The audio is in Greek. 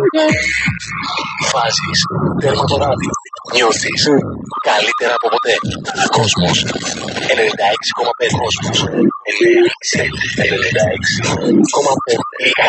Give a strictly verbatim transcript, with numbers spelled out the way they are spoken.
Βάζεις τέρμα το ράδιο. Νιώθεις καλύτερα από ποτέ. Κόσμος ενενήντα έξι κόμμα πέντε. Κόσμος ενενήντα έξι κόμμα πέντε.